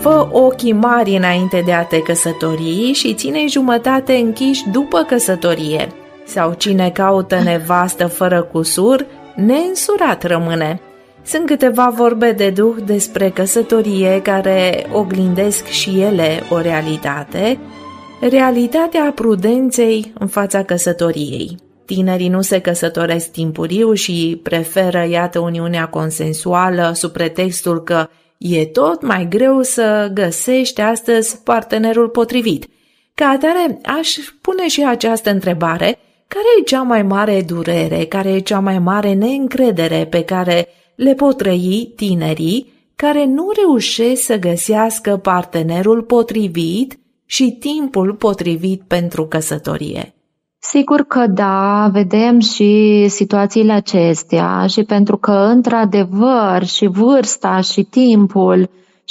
Fă ochii mari înainte de a te căsători și ține-i jumătate închiși după căsătorie. Sau cine caută nevastă fără cusur, neînsurat rămâne. Sunt câteva vorbe de duh despre căsătorie care oglindesc și ele o realitate, realitatea prudenței în fața căsătoriei. Tinerii nu se căsătoresc timpuriu și preferă, iată, uniunea consensuală sub pretextul că e tot mai greu să găsești astăzi partenerul potrivit. Ca atare, aș pune și această întrebare: care e cea mai mare durere, care e cea mai mare neîncredere pe care le pot trăi tinerii care nu reușesc să găsească partenerul potrivit și timpul potrivit pentru căsătorie? Sigur că da, vedem și situațiile acestea și pentru că într-adevăr și vârsta și timpul